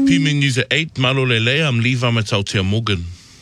PMN News at 8, Malo Lele, I'm Lee Vamatautia Morgan.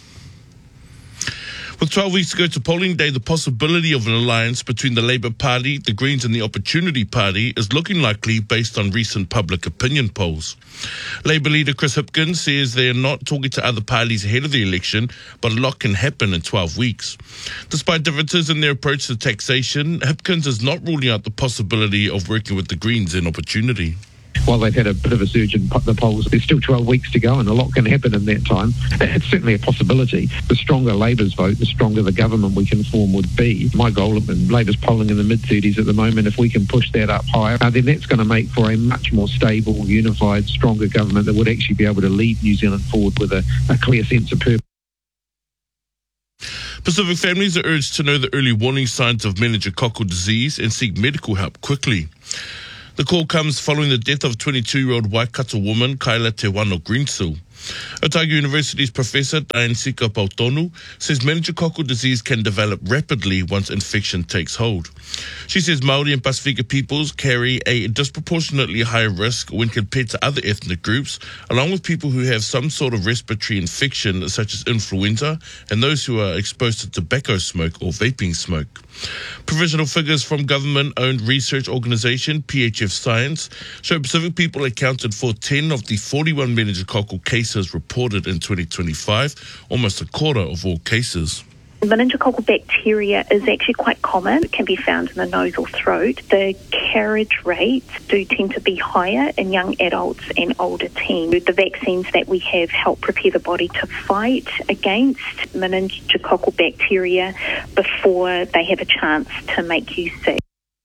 With 12 weeks to go to polling day, the possibility of an alliance between the Labour Party, the Greens and the Opportunity Party is looking likely based on recent public opinion polls. Labour leader Chris Hipkins says they are not talking to other parties ahead of the election, but a lot can happen in 12 weeks. Despite differences in their approach to taxation, Hipkins is not ruling out the possibility of working with the Greens in Opportunity. While they've had a bit of a surge in the polls, there's still 12 weeks to go and a lot can happen in that time. It's certainly a possibility. The stronger Labour's vote, the stronger the government we can form would be. My goal, and Labour's polling in the mid-30s at the moment, if we can push that up higher, then that's going to make for a much more stable, unified, stronger government that would actually be able to lead New Zealand forward with a clear sense of purpose. Pacific families are urged to know the early warning signs of meningococcal disease and seek medical help quickly. The call comes following the death of 22-year-old Waikato woman Kaila Te Wano Greensill. Otago University's Professor Diane Sika Pautonu says meningococcal disease can develop rapidly once infection takes hold. She says Māori and Pasifika peoples carry a disproportionately higher risk when compared to other ethnic groups, along with people who have some sort of respiratory infection such as influenza and those who are exposed to tobacco smoke or vaping smoke. Provisional figures from government-owned research organisation PHF Science show Pacific people accounted for 10 of the 41 meningococcal cases reported in 2025, almost a quarter of all cases. Meningococcal bacteria is actually quite common. It can be found in the nose or throat. The carriage rates do tend to be higher in young adults and older teens. The vaccines that we have help prepare the body to fight against meningococcal bacteria before they have a chance to make you sick.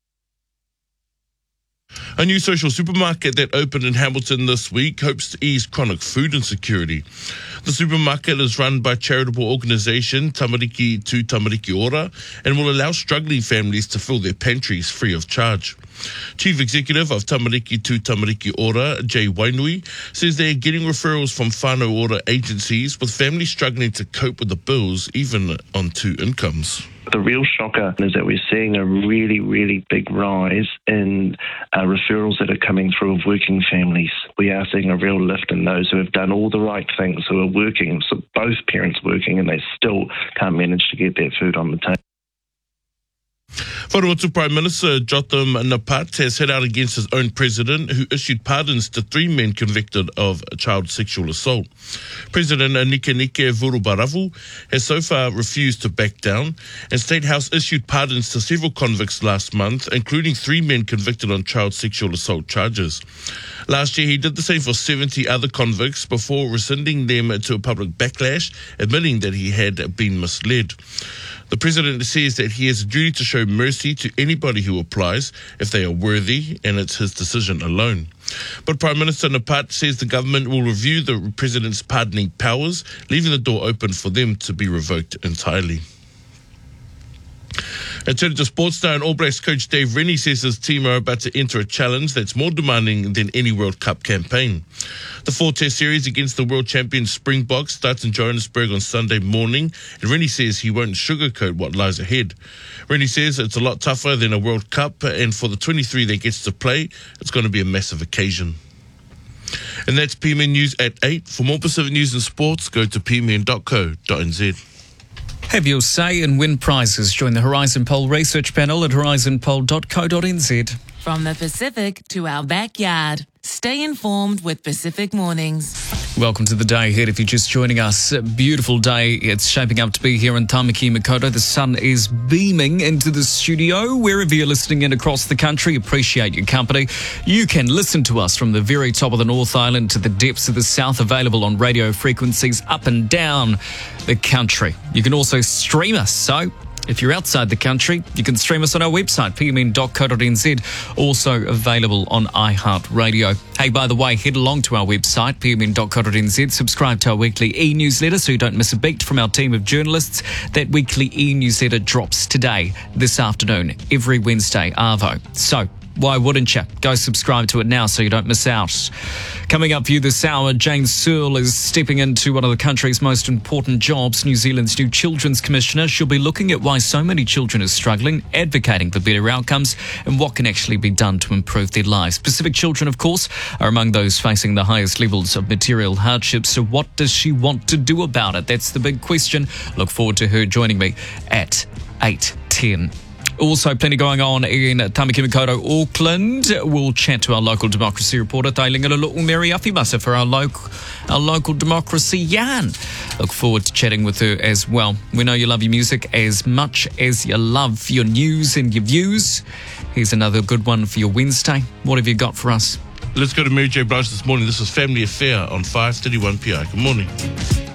A new social supermarket that opened in Hamilton this week hopes to ease chronic food insecurity. The supermarket is run by charitable organisation Tamariki Tū Tamariki Ora and will allow struggling families to fill their pantries free of charge. Chief Executive of Tamariki Tū Tamariki Ora, Jay Wainui, says they are getting referrals from whānau ora agencies with families struggling to cope with the bills even on two incomes. The real shocker is that we're seeing a really, really big rise in referrals that are coming through of working families. We are seeing a real lift in those who have done all the right things, who are working, so both parents working, and they still can't manage to get that food on the table. Vanuatu Prime Minister Jotham Napat has set out against his own president, who issued pardons to 3 men convicted of child sexual assault. President Nikenike Vurubaravu has so far refused to back down, and State House issued pardons to several convicts last month, including 3 men convicted on child sexual assault charges. Last year, he did the same for 70 other convicts before rescinding them to a public backlash, admitting that he had been misled. The president says that he has a duty to show mercy to anybody who applies if they are worthy, and it's his decision alone. But Prime Minister Napat says the government will review the president's pardoning powers, leaving the door open for them to be revoked entirely. And turning to sports now, and All Blacks coach Dave Rennie says his team are about to enter a challenge that's more demanding than any World Cup campaign. The 4-test series against the world champion Springboks starts in Johannesburg on Sunday morning, and Rennie says he won't sugarcoat what lies ahead. Rennie says it's a lot tougher than a World Cup, and for the 23 that gets to play, it's going to be a massive occasion. And that's PMN News at 8. For more Pacific news and sports, go to pmn.co.nz. Have your say and win prizes. Join the Horizon Poll research panel at horizonpoll.co.nz. From the Pacific to our backyard. Stay informed with Pacific Mornings. Welcome to the day ahead. If you're just joining us, a beautiful day it's shaping up to be here in Tamaki Makaurau. The sun is beaming into the studio. Wherever you're listening in across the country, appreciate your company. You can listen to us from the very top of the North Island to the depths of the South, available on radio frequencies up and down the country. You can also stream us, so if you're outside the country, you can stream us on our website, pmn.co.nz, also available on iHeartRadio. Hey, by the way, head along to our website, pmn.co.nz, subscribe to our weekly e-newsletter so you don't miss a beat from our team of journalists. That weekly e-newsletter drops today, this afternoon, every Wednesday, arvo. So, Why wouldn't you? Go subscribe to it now so you don't miss out. Coming up for you this hour, Jane Searle is stepping into one of the country's most important jobs, New Zealand's new Children's Commissioner. She'll be looking at why so many children are struggling, advocating for better outcomes, and what can actually be done to improve their lives. Pacific children, of course, are among those facing the highest levels of material hardship. So what does she want to do about it? That's the big question. Look forward to her joining me at 8:10. Also, plenty going on in Tamaki Makaurau, Auckland. We'll chat to our local democracy reporter, Tailingara Mary Afimasa, for our local democracy yarn. Look forward to chatting with her as well. We know you love your music as much as you love your news and your views. Here's another good one for your Wednesday. What have you got for us? Let's go to Mary J. Blige this morning. This is Family Affair on 5:31 PI. Good morning.